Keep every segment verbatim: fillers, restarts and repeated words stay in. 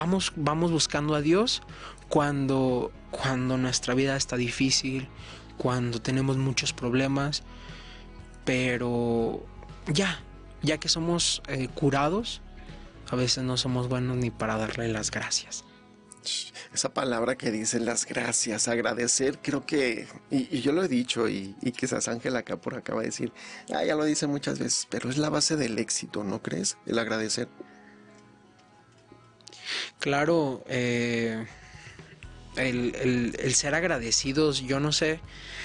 vamos, vamos buscando a Dios cuando, cuando nuestra vida está difícil, cuando tenemos muchos problemas, pero ya, ya que somos eh, curados, a veces no somos buenos ni para darle las gracias. Esa palabra que dice las gracias, agradecer, creo que, y, y yo lo he dicho, y, y quizás Ángel acá por acá va a decir, ah, ya lo dice muchas veces, pero es la base del éxito, ¿no crees? El agradecer. Claro, eh, el, el, el ser agradecidos, yo no sé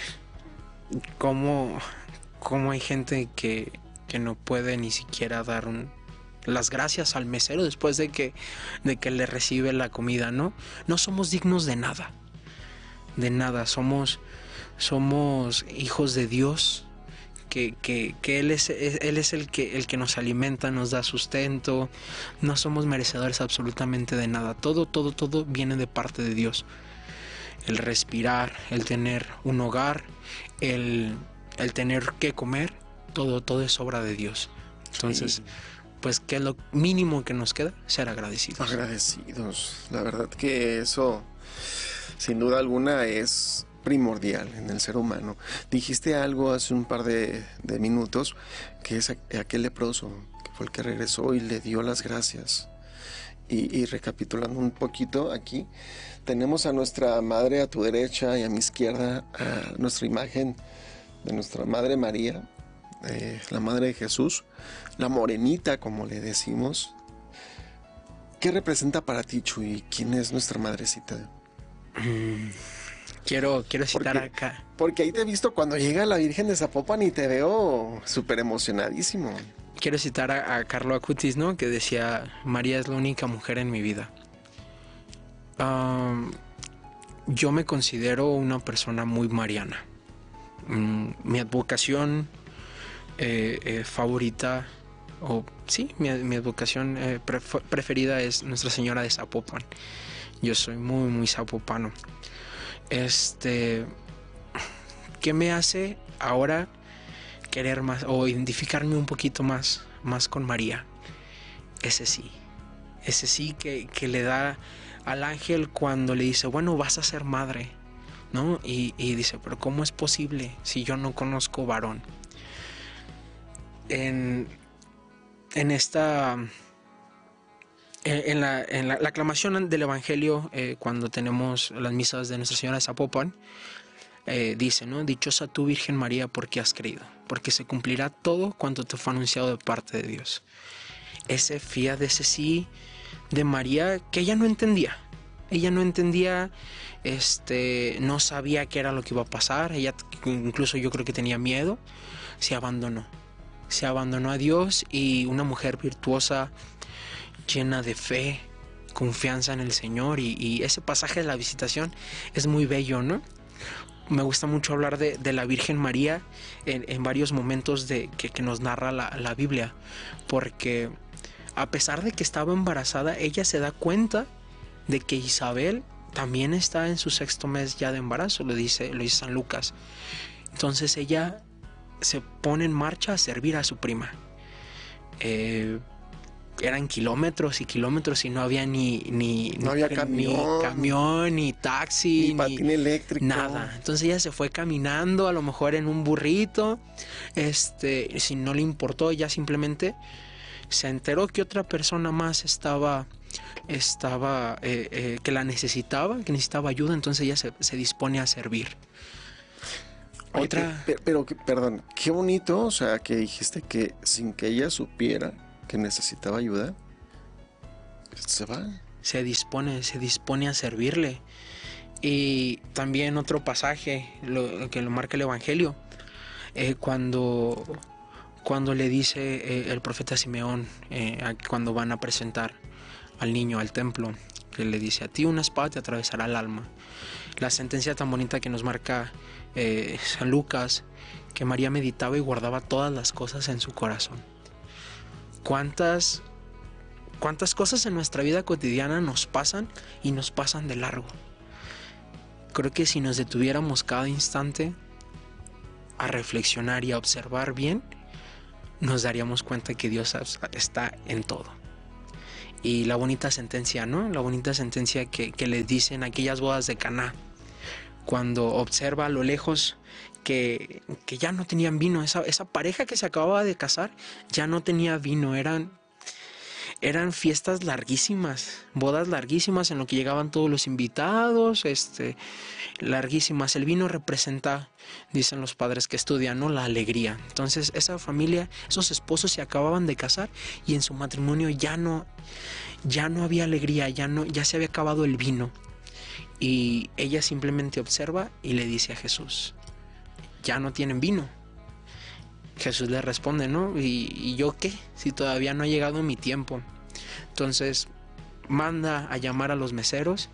cómo, cómo hay gente que, que no puede ni siquiera dar un, las gracias al mesero después de que, de que le recibe la comida, ¿no? No somos dignos de nada, de nada, somos, somos hijos de Dios, que, que, que Él es, Él es el, que, el que nos alimenta, nos da sustento, no somos merecedores absolutamente de nada, todo, todo, todo viene de parte de Dios. El respirar, el tener un hogar, el, el tener que comer, todo, todo es obra de Dios. Entonces, sí, pues que es lo mínimo que nos queda, ser agradecidos. Agradecidos, la verdad que eso, sin duda alguna, es primordial en el ser humano. Dijiste algo hace un par de, de minutos, que es aquel leproso, que fue el que regresó y le dio las gracias. Y, y recapitulando un poquito aquí, tenemos a nuestra madre a tu derecha y a mi izquierda, a nuestra imagen de nuestra Madre María, eh, la Madre de Jesús, la morenita, como le decimos. ¿Qué representa para ti, Chuy? ¿Quién es nuestra madrecita? Mm, quiero, quiero citar porque, acá. Porque ahí te he visto cuando llega la Virgen de Zapopan y te veo súper emocionadísimo. Quiero citar a, a Carlo Acutis, ¿no? Que decía, María es la única mujer en mi vida. Um, yo me considero una persona muy mariana. Um, mi advocación eh, eh, favorita, o sí, mi, mi advocación eh, pre preferida es Nuestra Señora de Zapopan. Yo soy muy, muy zapopano. Este, ¿qué me hace ahora querer más o identificarme un poquito más, más con María? Ese sí, ese sí que, que le da al ángel cuando le dice, bueno, vas a ser madre, ¿no? Y, y dice, pero ¿cómo es posible si yo no conozco varón? En, en esta, en la, en la, la aclamación del Evangelio, eh, cuando tenemos las misas de Nuestra Señora de Zapopan, Eh, dice, ¿no? Dichosa tú, Virgen María, porque has creído, porque se cumplirá todo cuanto te fue anunciado de parte de Dios. Ese fía de ese sí de María que ella no entendía. Ella no entendía, este, no sabía qué era lo que iba a pasar. Ella, incluso yo creo que tenía miedo. Se abandonó. Se abandonó a Dios, y una mujer virtuosa, llena de fe, confianza en el Señor. Y, y ese pasaje de la visitación es muy bello, ¿no? Me gusta mucho hablar de, de la Virgen María en, en varios momentos de, que, que nos narra la, la Biblia, porque a pesar de que estaba embarazada, ella se da cuenta de que Isabel también está en su sexto mes ya de embarazo, lo dice, lo dice San Lucas. Entonces ella se pone en marcha a servir a su prima. Eh, eran kilómetros y kilómetros y no había ni ni, no ni, había camión, ni camión, ni taxi, ni ni patín eléctrico, nada. Entonces ella se fue caminando, a lo mejor en un burrito. Este, si no le importó, ella simplemente se enteró que otra persona más estaba, estaba eh, eh, que la necesitaba, que necesitaba ayuda. Entonces ella se, se dispone a servir. Oye, Otra, pero, pero, perdón, qué bonito, o sea, que dijiste que sin que ella supiera que necesitaba ayuda, se va. Se dispone, se dispone a servirle. Y también otro pasaje lo, que lo marca el Evangelio, eh, cuando, cuando le dice eh, el profeta Simeón, eh, cuando van a presentar al niño al templo, que le dice, a ti una espada te atravesará el alma. La sentencia tan bonita que nos marca eh, San Lucas, que María meditaba y guardaba todas las cosas en su corazón. ¿Cuántas, cuántas cosas en nuestra vida cotidiana nos pasan y nos pasan de largo? Creo que si nos detuviéramos cada instante a reflexionar y a observar bien, nos daríamos cuenta que Dios está en todo. y la bonita sentencia, ¿no? La bonita sentencia que, que les dicen aquellas bodas de Caná, cuando observa a lo lejos que, que ya no tenían vino. Esa, esa pareja que se acababa de casar ya no tenía vino. Eran, eran fiestas larguísimas, bodas larguísimas en lo que llegaban todos los invitados, este, larguísimas. El vino representa, dicen los padres que estudian, ¿no?, la alegría. Entonces esa familia, esos esposos se acababan de casar y en su matrimonio ya no, ya no había alegría, ya, no, ya se había acabado el vino. Y ella simplemente observa y le dice a Jesús, ya no tienen vino. Jesús le responde, ¿no? ¿Y, y yo qué? Si todavía no ha llegado mi tiempo. Entonces manda a llamar a los meseros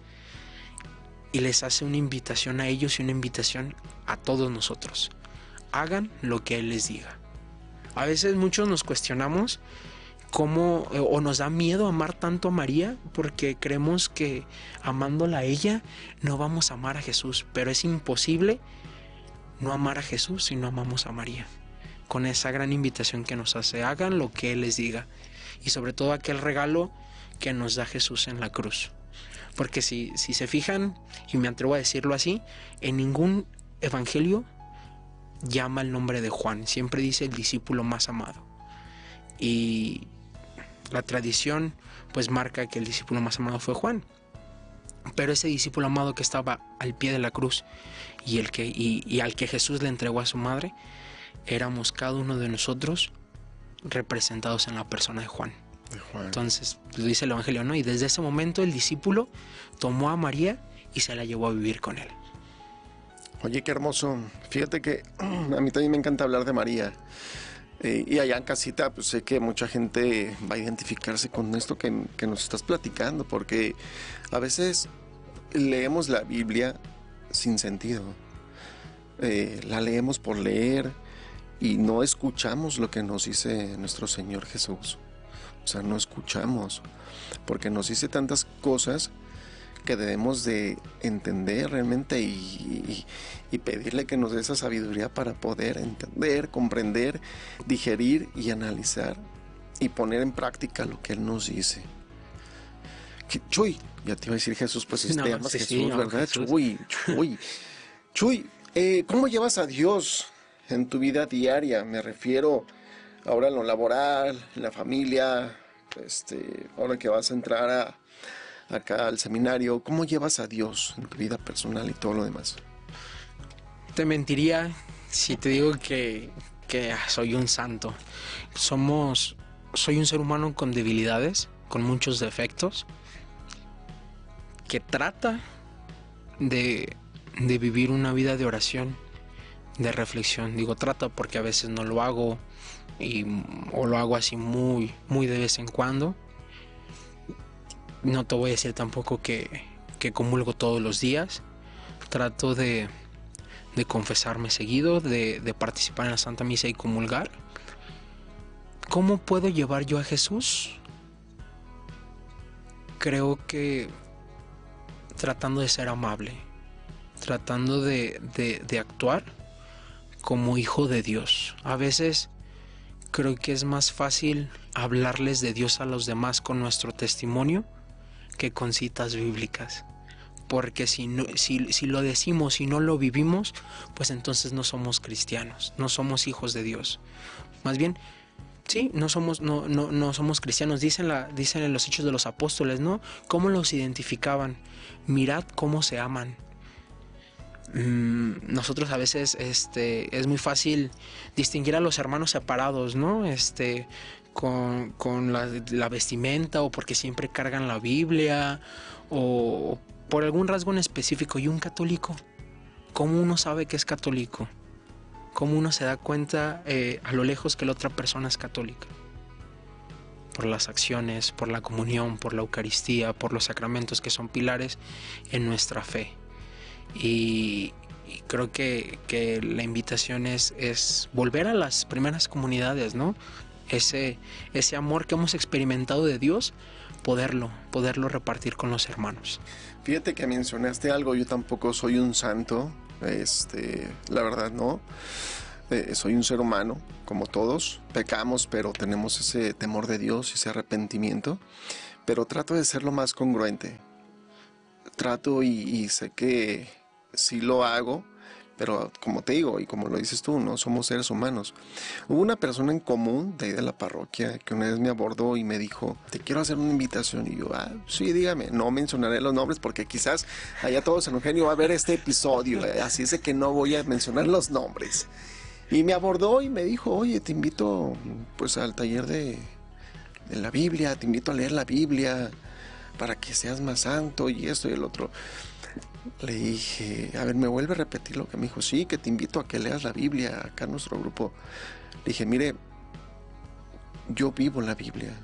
y les hace una invitación a ellos y una invitación a todos nosotros. Hagan lo que Él les diga. A veces muchos nos cuestionamos cómo, o nos da miedo amar tanto a María, porque creemos que amándola a ella no vamos a amar a Jesús, pero es imposible no amar a Jesús si no amamos a María, con esa gran invitación que nos hace. Hagan lo que Él les diga, y sobre todo aquel regalo que nos da Jesús en la cruz. Porque si, si se fijan, y me atrevo a decirlo así, en ningún evangelio llama el nombre de Juan, siempre dice el discípulo más amado. Y la tradición pues marca que el discípulo más amado fue Juan. Pero ese discípulo amado que estaba al pie de la cruz y, el que, y, y al que Jesús le entregó a su madre, éramos cada uno de nosotros representados en la persona de Juan. De Juan. Entonces, lo dice el evangelio, ¿no? Y desde ese momento el discípulo tomó a María y se la llevó a vivir con él. Oye, qué hermoso. Fíjate que a mí también me encanta hablar de María. Eh, y allá en casita, pues sé que mucha gente va a identificarse con esto que, que nos estás platicando, porque a veces leemos la Biblia sin sentido. Eh, la leemos por leer y no escuchamos lo que nos dice nuestro Señor Jesús. O sea, no escuchamos, porque nos dice tantas cosas que debemos de entender realmente y, y, y pedirle que nos dé esa sabiduría para poder entender, comprender, digerir y analizar y poner en práctica lo que Él nos dice. Chuy, ya te iba a decir Jesús, pues este, No, amas sí, Jesús, sí, no, ¿verdad? Jesús. Chuy, Chuy, Chuy, eh, ¿cómo llevas a Dios en tu vida diaria? Me refiero ahora en lo laboral, en la familia, este, ahora que vas a entrar a acá al seminario. ¿Cómo llevas a Dios en tu vida personal y todo lo demás? Te mentiría si te digo que, que soy un santo. Somos, soy un ser humano con debilidades, con muchos defectos, que trata de, de vivir una vida de oración, de reflexión. Digo trata porque a veces no lo hago, y, o lo hago así muy, muy de vez en cuando. No te voy a decir tampoco que, que comulgo todos los días. Trato de, de confesarme seguido, de, de participar en la Santa Misa y comulgar. ¿Cómo puedo llevar yo a Jesús? Creo que tratando de ser amable, tratando de, de, de actuar como hijo de Dios. A veces creo que es más fácil hablarles de Dios a los demás con nuestro testimonio que con citas bíblicas, porque si, no, si, si lo decimos y no lo vivimos, pues entonces no somos cristianos, no somos hijos de Dios. Más bien, sí, no somos, no, no, no somos cristianos. Dicen, la, dicen en los Hechos de los Apóstoles, ¿no? ¿Cómo los identificaban? Mirad cómo se aman. Mm, nosotros a veces este, es muy fácil distinguir a los hermanos separados, ¿no? Este... con, con la, la vestimenta, o porque siempre cargan la Biblia, o por algún rasgo en específico. Y un católico, ¿cómo uno sabe que es católico? ¿Cómo uno se da cuenta eh, a lo lejos que la otra persona es católica? Por las acciones, por la comunión, por la Eucaristía, por los sacramentos que son pilares en nuestra fe. Y, y creo que, que la invitación es, es volver a las primeras comunidades, ¿no? Ese, ese amor que hemos experimentado de Dios, poderlo, poderlo repartir con los hermanos. Fíjate que mencionaste algo, yo tampoco soy un santo, este, la verdad no, eh, soy un ser humano, como todos, pecamos, pero tenemos ese temor de Dios, ese arrepentimiento, pero trato de ser lo más congruente. Trato y, y sé que sí lo hago, pero como te digo, y como lo dices tú, no somos seres humanos. Hubo una persona en común de ahí de la parroquia que una vez me abordó y me dijo, te quiero hacer una invitación. Y yo, ah, sí, dígame. No mencionaré los nombres porque quizás allá todos en Eugenio va a ver este episodio, eh, así es de que no voy a mencionar los nombres. Y me abordó y me dijo, oye, te invito pues al taller de, de la Biblia, te invito a leer la Biblia para que seas más santo y esto y el otro. Le dije, a ver, ¿me vuelve a repetir lo que me dijo? Sí, que te invito a que leas la Biblia acá en nuestro grupo. Le dije, mire, yo vivo la Biblia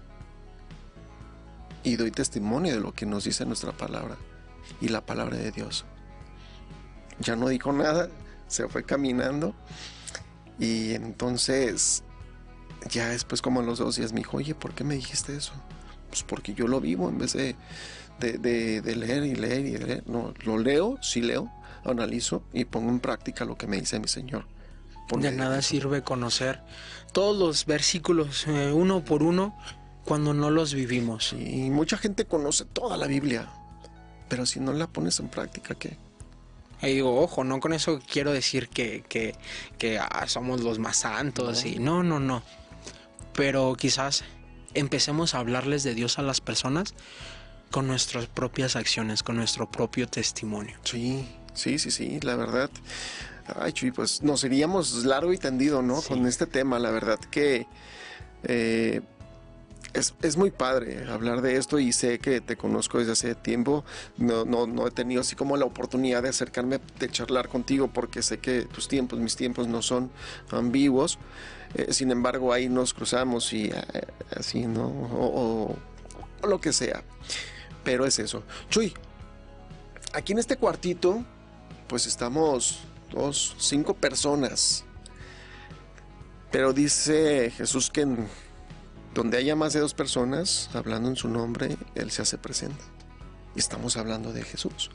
y doy testimonio de lo que nos dice nuestra palabra y la palabra de Dios. Ya no dijo nada, se fue caminando y entonces ya después como a los dos días me dijo, oye, ¿por qué me dijiste eso? Pues porque yo lo vivo en vez de... De, de, de leer y leer y leer. No, lo leo, sí leo, analizo y pongo en práctica lo que me dice mi Señor. Por de nada de sirve conocer todos los versículos eh, uno por uno cuando no los vivimos. Y mucha gente conoce toda la Biblia, pero si no la pones en práctica, ¿qué? Y digo, ojo, no con eso quiero decir que, que, que ah, somos los más santos. No. Y no, no, no. Pero quizás empecemos a hablarles de Dios a las personas con nuestras propias acciones, con nuestro propio testimonio. Sí, sí, sí, sí, la verdad. Ay, Chuy, pues nos iríamos largo y tendido, ¿no? Sí. Con este tema, la verdad que eh, es, es muy padre hablar de esto y sé que te conozco desde hace tiempo. No, no, no he tenido así como la oportunidad de acercarme, de charlar contigo porque sé que tus tiempos, mis tiempos no son ambiguos. Eh, sin embargo, ahí nos cruzamos y eh, así, ¿no? O, o, o lo que sea. Pero es eso. Chuy, aquí en este cuartito, pues estamos dos, cinco personas. Pero dice Jesús que en donde haya más de dos personas hablando en su nombre, Él se hace presente. Y estamos hablando de Jesús.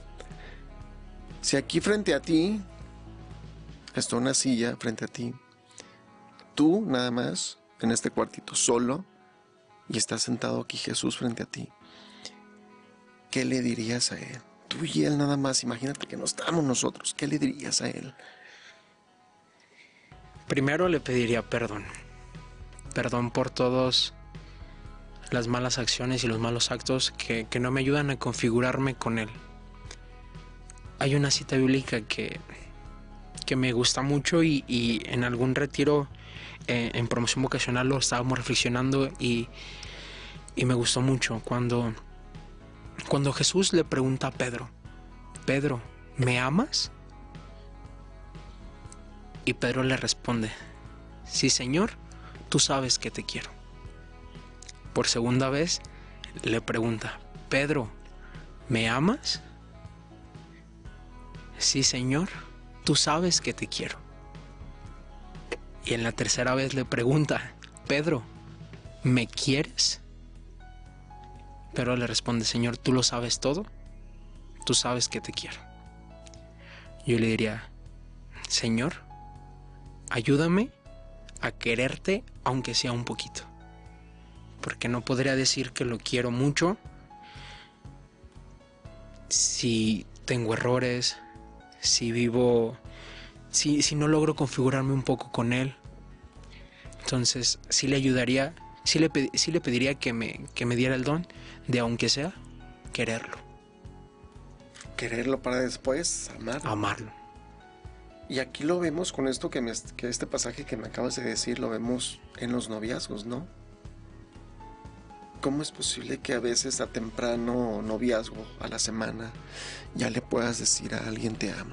Si aquí frente a ti está una silla frente a ti, tú nada más en este cuartito solo, y está sentado aquí Jesús frente a ti, ¿qué le dirías a Él? Tú y Él nada más, imagínate que no estamos nosotros. ¿Qué le dirías a Él? Primero le pediría perdón. Perdón por todas las malas acciones y los malos actos que, que no me ayudan a configurarme con Él. Hay una cita bíblica que, que me gusta mucho y, y en algún retiro eh, en promoción vocacional lo estábamos reflexionando y, y me gustó mucho cuando... Cuando Jesús le pregunta a Pedro, Pedro, ¿me amas? Y Pedro le responde, sí, Señor, tú sabes que te quiero. Por segunda vez le pregunta, Pedro, ¿me amas? Sí, Señor, tú sabes que te quiero. Y en la tercera vez le pregunta, Pedro, ¿me quieres? Pero le responde, Señor, ¿tú lo sabes todo? Tú sabes que te quiero. Yo le diría, Señor, ayúdame a quererte aunque sea un poquito. Porque no podría decir que lo quiero mucho si tengo errores, si vivo, si, si no logro configurarme un poco con Él. Entonces sí le ayudaría, sí le, sí le pediría que me, que me diera el don de, aunque sea, quererlo. Quererlo para después amarlo. Amarlo. Y aquí lo vemos con esto que, me, que este pasaje que me acabas de decir, lo vemos en los noviazgos, ¿no? ¿Cómo es posible que a veces a temprano noviazgo, a la semana, ya le puedas decir a alguien te amo?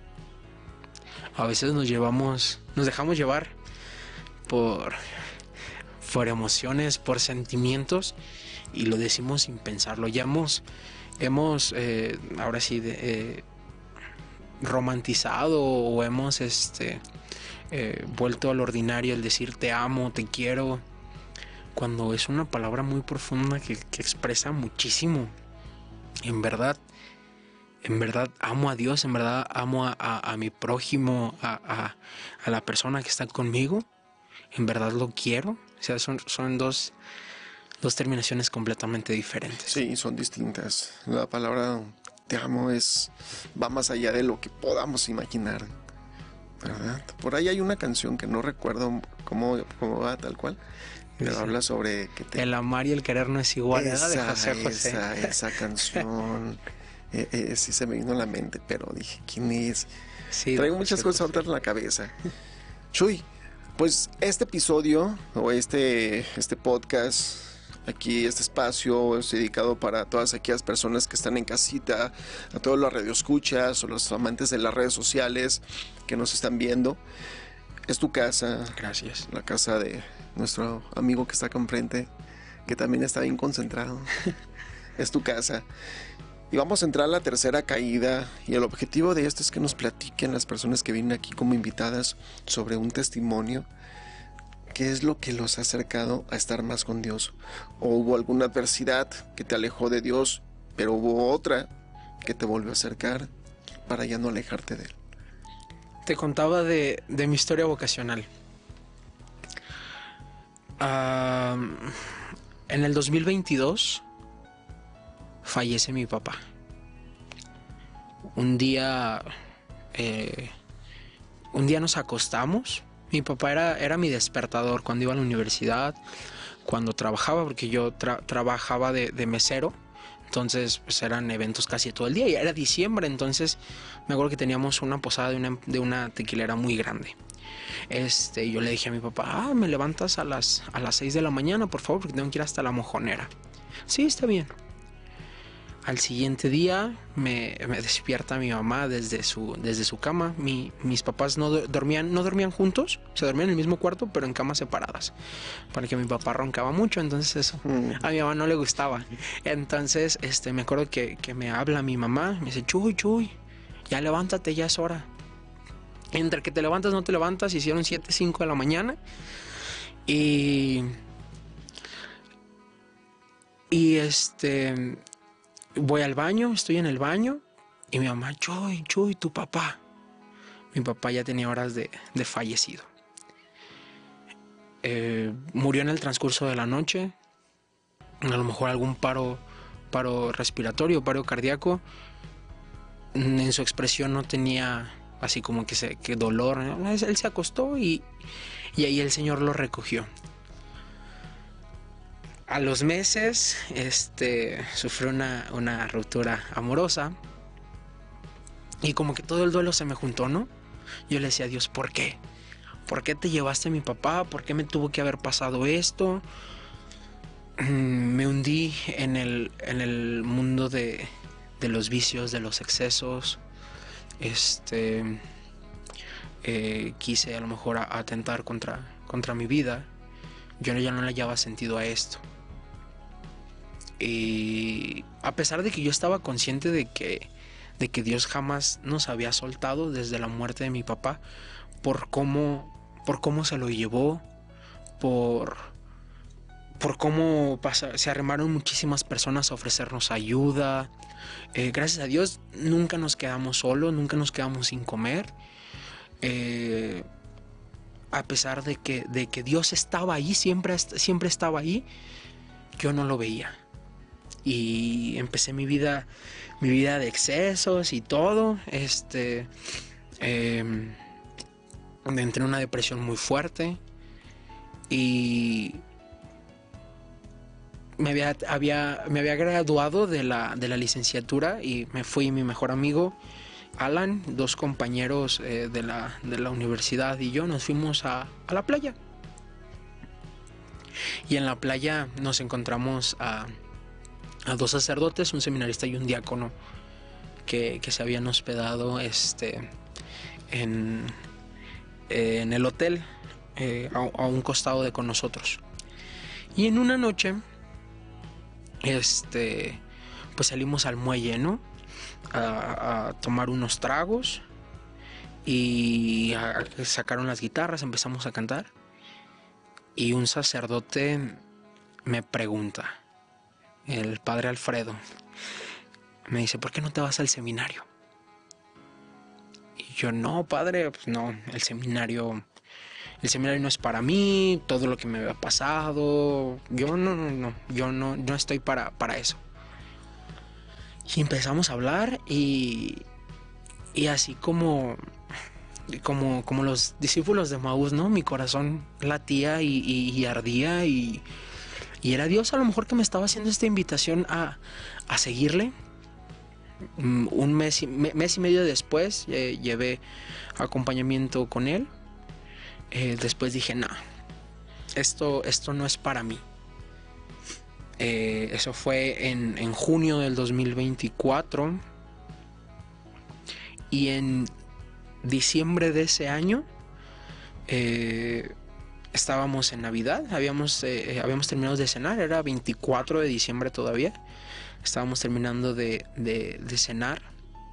A veces nos llevamos, nos dejamos llevar por, por emociones, por sentimientos, y lo decimos sin pensarlo. Ya hemos, hemos eh, ahora sí, de, eh, romantizado o hemos este, eh, vuelto al ordinario el decir te amo, te quiero, cuando es una palabra muy profunda que, que expresa muchísimo. En verdad, en verdad amo a Dios, en verdad amo a, a, a mi prójimo, a, a, a la persona que está conmigo, en verdad lo quiero. O sea, son, son dos... dos terminaciones completamente diferentes. Sí, son distintas. La palabra te amo es va más allá de lo que podamos imaginar, ¿verdad? Por ahí hay una canción que no recuerdo cómo, cómo va tal cual, pero Dice, habla sobre que te... el amar y el querer no es igual, ¿verdad? De Esa, José José. esa, esa canción, eh, eh, sí se me vino a la mente, pero dije, ¿quién es? Sí, Traigo de muchas José cosas José. ahorita en la cabeza. Chuy, pues este episodio o este, este podcast, aquí este espacio es dedicado para todas aquellas personas que están en casita, a todos los radioescuchas o los amantes de las redes sociales que nos están viendo. Es tu casa, Gracias. la casa de nuestro amigo que está acá enfrente, que también está bien concentrado. Es tu casa. Y vamos a entrar a la tercera caída, y el objetivo de esto es que nos platiquen las personas que vienen aquí como invitadas sobre un testimonio, qué es lo que los ha acercado a estar más con Dios, o hubo alguna adversidad que te alejó de Dios, pero hubo otra que te volvió a acercar para ya no alejarte de Él. Te contaba de, de mi historia vocacional. Ah, en el dos mil veintidós fallece mi papá. Un día, eh, un día nos acostamos. Mi papá era, era mi despertador cuando iba a la universidad, cuando trabajaba, porque yo tra- trabajaba de, de mesero. Entonces, pues eran eventos casi todo el día. Y era diciembre, entonces me acuerdo que teníamos una posada de una, de una tequilera muy grande. Este, yo le dije a mi papá, ah, me levantas a las, a las seis de la mañana, por favor, porque tengo que ir hasta la mojonera. Sí, está bien. Al siguiente día me, me despierta mi mamá desde su, desde su cama. Mi, mis papás no dormían, no dormían juntos, se dormían en el mismo cuarto, pero en camas separadas. Porque mi papá roncaba mucho, entonces eso Mm. a mi mamá no le gustaba. Entonces, este, me acuerdo que, que me habla mi mamá, me dice, Chuy, Chuy, ya levántate, ya es hora. Entre que te levantas, no te levantas, hicieron siete, cinco de la mañana. Y... Y este... Voy al baño, estoy en el baño. Y mi mamá, Chuy, Chuy, tu papá. Mi papá ya tenía horas de, de fallecido. Eh, murió en el transcurso de la noche. A lo mejor algún paro, paro respiratorio, paro cardíaco. En su expresión no tenía así como que, se, que dolor. ¿No? Él se acostó y, y ahí el Señor lo recogió. A los meses, este, sufrió una, una ruptura amorosa. Y como que todo el duelo se me juntó, ¿no? Yo le decía a Dios, ¿por qué? ¿Por qué te llevaste a mi papá? ¿Por qué me tuvo que haber pasado esto? Me hundí en el, en el mundo de, de los vicios, de los excesos. Este, eh, quise a lo mejor a, atentar contra, contra mi vida. Yo ya no le hallaba sentido a esto. Y a pesar de que yo estaba consciente de que, de que Dios jamás nos había soltado desde la muerte de mi papá, por cómo, por cómo se lo llevó, por, por cómo pasa, se arrimaron muchísimas personas a ofrecernos ayuda. Eh, gracias a Dios nunca nos quedamos solos, nunca nos quedamos sin comer. Eh, a pesar de que, de que Dios estaba ahí, siempre, siempre estaba ahí, yo no lo veía. Y empecé mi vida, mi vida de excesos y todo. Este, eh, entré en una depresión muy fuerte y me había, había, me había graduado de la, de la licenciatura y me fui mi mejor amigo Alan, dos compañeros eh, de, la, de la universidad y yo nos fuimos a, a la playa. Y en la playa nos encontramos a a dos sacerdotes, un seminarista y un diácono que, que se habían hospedado este, en, eh, en el hotel eh, a, a un costado de con nosotros. Y en una noche este, pues salimos al muelle, ¿no? A, a tomar unos tragos y a, a, sacaron las guitarras, empezamos a cantar y un sacerdote me pregunta, el padre Alfredo, me dice, ¿por qué no te vas al seminario? Y yo, no, padre, pues no, el seminario, el seminario no es para mí, todo lo que me había pasado, yo no, no, no, yo no, no estoy para, para eso. Y empezamos a hablar y, y así como, como, como los discípulos de Maús, ¿no? Mi corazón latía y, y, y ardía y, y era Dios a lo mejor que me estaba haciendo esta invitación a, a seguirle. Un mes y, mes y medio después eh, llevé acompañamiento con él. Eh, después dije, no, esto, esto no es para mí. Eh, eso fue en, en junio del dos mil veinticuatro. Y en diciembre de ese año eh, estábamos en Navidad. Habíamos, eh, habíamos terminado de cenar. Era veinticuatro de diciembre todavía. Estábamos terminando de, de, de cenar.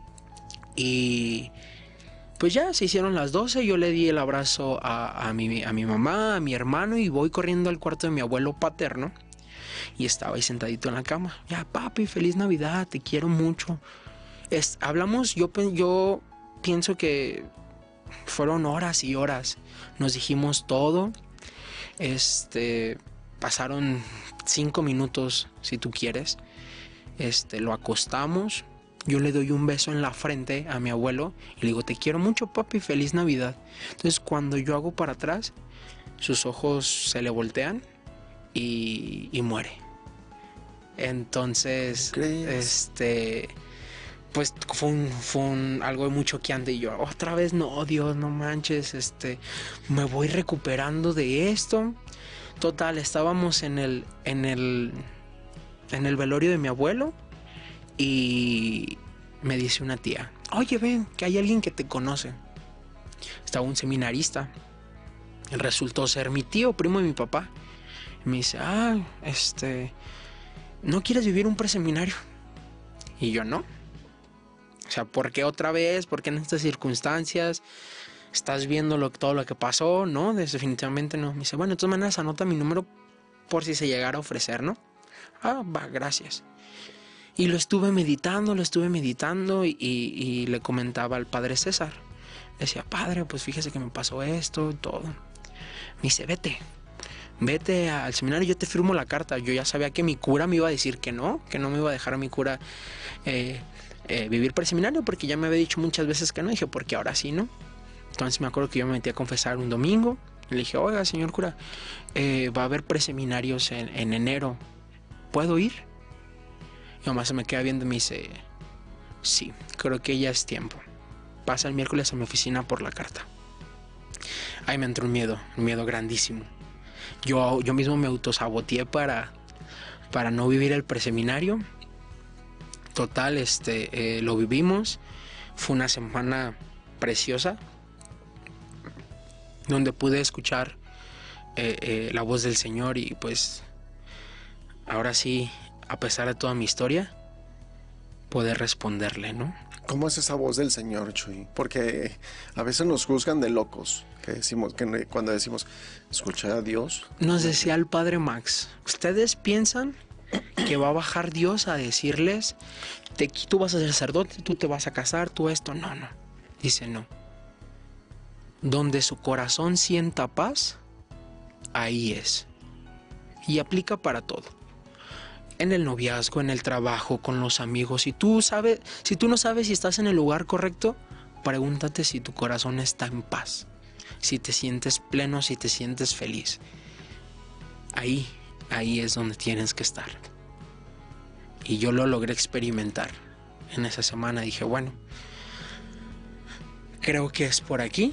Y pues ya se hicieron las doce. Yo le di el abrazo a, a, mi, a mi mamá, a mi hermano. Y voy corriendo al cuarto de mi abuelo paterno. Y estaba ahí sentadito en la cama. Ya, papi, feliz Navidad, te quiero mucho. Es, hablamos, yo, yo pienso que fueron horas y horas. Nos dijimos todo. Este, pasaron cinco minutos, si tú quieres. Este, lo acostamos. Yo le doy un beso en la frente a mi abuelo y le digo, te quiero mucho, papi, feliz Navidad. Entonces, cuando yo hago para atrás, sus ojos se le voltean y, y muere. Entonces, este, pues fue un, fue un algo muy choqueante. Y yo, otra vez, no, Dios, no manches, este, me voy recuperando de esto. Total, estábamos en el, en el, en el velorio de mi abuelo y me dice una tía, oye, ven, que hay alguien que te conoce. Estaba un seminarista. Resultó ser mi tío, primo de mi papá. Y me dice, ah, este, ¿no quieres vivir un preseminario? Y yo, no. O sea, ¿por qué otra vez? ¿Por qué en estas circunstancias? ¿Estás viendo lo, todo lo que pasó? No, definitivamente no. Me dice, bueno, de todas maneras anota mi número por si se llegara a ofrecer, ¿no? Ah, va, gracias. Y lo estuve meditando, lo estuve meditando y, y, y le comentaba al padre César. Le decía, padre, pues fíjese que me pasó esto y todo. Me dice, vete, vete al seminario, yo te firmo la carta. Yo ya sabía que mi cura me iba a decir que no, que no me iba a dejar a mi cura eh, eh, vivir preseminario, porque ya me había dicho muchas veces que no. Dije, porque ahora sí, ¿no? Entonces me acuerdo que yo me metí a confesar un domingo. Le dije, oiga, señor cura, eh, va a haber preseminarios en, en enero. ¿Puedo ir? Y mamá se me queda viendo y me dice, sí, creo que ya es tiempo. Pasa el miércoles a mi oficina por la carta. Ahí me entró un miedo, un miedo grandísimo. Yo, yo mismo me autosaboteé para, para no vivir el preseminario. Total, este, eh, lo vivimos. Fue una semana preciosa, donde pude escuchar eh, eh, la voz del Señor y pues ahora sí, a pesar de toda mi historia, poder responderle, ¿no? ¿Cómo es esa voz del Señor, Chuy? Porque a veces nos juzgan de locos, que decimos, que cuando decimos, escucha a Dios. Nos decía el padre Max, ¿ustedes piensan que va a bajar Dios a decirles, te, tú vas a ser sacerdote, tú te vas a casar, tú esto? No, no. Dice, no. Donde su corazón sienta paz, ahí es. Y aplica para todo. En el noviazgo, en el trabajo, con los amigos. Si tú sabes, si tú no sabes si estás en el lugar correcto, pregúntate si tu corazón está en paz. Si te sientes pleno, si te sientes feliz. Ahí, ahí es donde tienes que estar. Y yo lo logré experimentar. En esa semana dije, bueno, creo que es por aquí.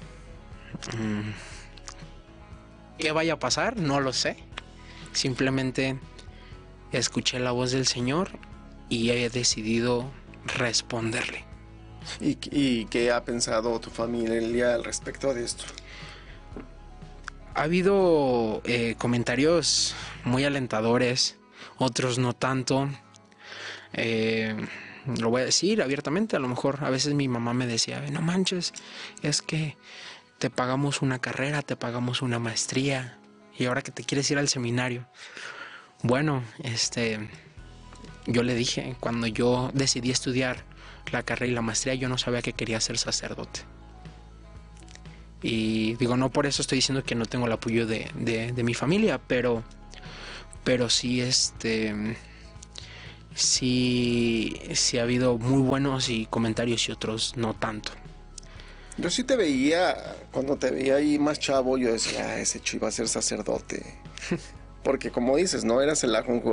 ¿Qué vaya a pasar? No lo sé. Simplemente escuché la voz del Señor y he decidido responderle. ¿Y, y qué ha pensado tu familia al respecto de esto? Ha habido eh, comentarios muy alentadores, otros no tanto. Eh, lo voy a decir abiertamente, a lo mejor a veces mi mamá me decía, no manches, es que te pagamos una carrera, te pagamos una maestría y ahora que te quieres ir al seminario. Bueno, este, yo le dije, cuando yo decidí estudiar la carrera y la maestría, yo no sabía que quería ser sacerdote. Y digo, no por eso estoy diciendo que no tengo el apoyo de, de, de mi familia, pero, pero sí, este, sí, sí ha habido muy buenos y comentarios y otros no tanto. Yo sí te veía, cuando te veía ahí más chavo, yo decía, ah, ese chico iba a ser sacerdote. Porque como dices, no eras el ajonjolí